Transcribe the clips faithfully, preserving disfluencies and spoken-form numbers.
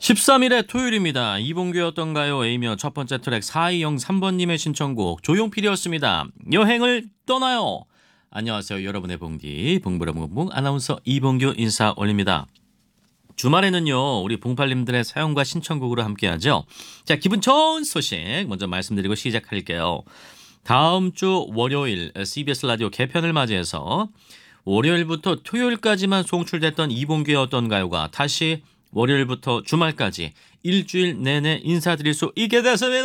십삼 일의 토요일입니다. 이봉규의 어떤가요? A며 첫 번째 트랙 사이영삼 번님의 신청곡 조용필이었습니다. 여행을 떠나요. 안녕하세요. 여러분의 봉디 봉부라봉봉 아나운서 이봉규 인사 올립니다. 주말에는요. 우리 봉팔님들의 사연과 신청곡으로 함께하죠. 자, 기분 좋은 소식 먼저 말씀드리고 시작할게요. 다음 주 월요일 씨비에스 라디오 개편을 맞이해서 월요일부터 토요일까지만 송출됐던 이봉규의 어떤가요가 다시 월요일부터 주말까지 일주일 내내 인사드릴 수 있게 됐습니다.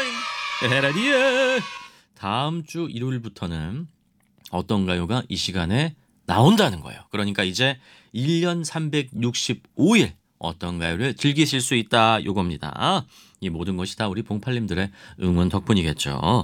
헤라디에 다음 주 일요일부터는 어떤가요가 이 시간에 나온다는 거예요. 그러니까 이제 일 년 삼백육십오 일 어떤가요를 즐기실 수 있다 요겁니다. 이 모든 것이 다 우리 봉팔님들의 응원 덕분이겠죠.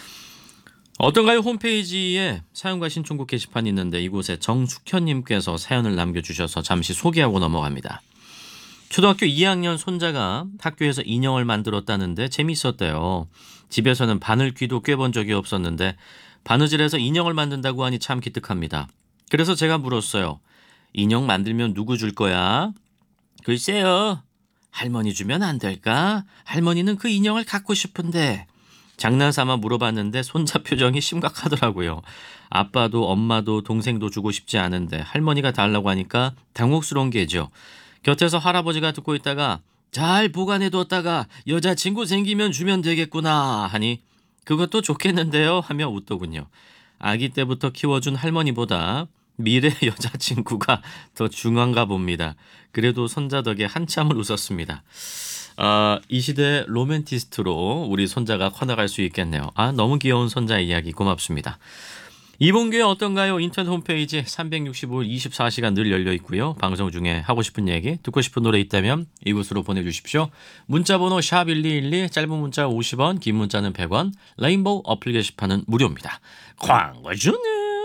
어떤가요 홈페이지에 사연과 신청곡 게시판이 있는데 이곳에 정숙현님께서 사연을 남겨주셔서 잠시 소개하고 넘어갑니다. 초등학교 이 학년 손자가 학교에서 인형을 만들었다는데 재밌었대요. 집에서는 바늘귀도 꿰본 적이 없었는데 바느질해서 인형을 만든다고 하니 참 기특합니다. 그래서 제가 물었어요. 인형 만들면 누구 줄 거야? 글쎄요. 할머니 주면 안 될까? 할머니는 그 인형을 갖고 싶은데. 장난삼아 물어봤는데 손자 표정이 심각하더라고요. 아빠도 엄마도 동생도 주고 싶지 않은데 할머니가 달라고 하니까 당혹스러운 게죠. 곁에서 할아버지가 듣고 있다가 잘 보관해뒀다가 여자친구 생기면 주면 되겠구나 하니 그것도 좋겠는데요 하며 웃더군요. 아기 때부터 키워준 할머니보다 미래 여자친구가 더 중요한가 봅니다. 그래도 손자 덕에 한참을 웃었습니다. 아, 이 시대의 로맨티스트로 우리 손자가 커나갈 수 있겠네요. 아, 너무 귀여운 손자 이야기 고맙습니다. 이봉규의 어떤가요? 인터넷 홈페이지 삼백육십오 일 이십사 시간 늘 열려 있고요. 방송 중에 하고 싶은 얘기, 듣고 싶은 노래 있다면 이곳으로 보내주십시오. 문자번호 샵 일이일이, 짧은 문자 오십 원, 긴 문자는 백 원, 레인보우 어플 게시판은 무료입니다. 광고주는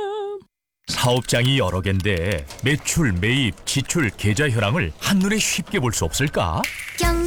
사업장이 여러 갠데 매출, 매입, 지출, 계좌 현황을 한눈에 쉽게 볼 수 없을까? 경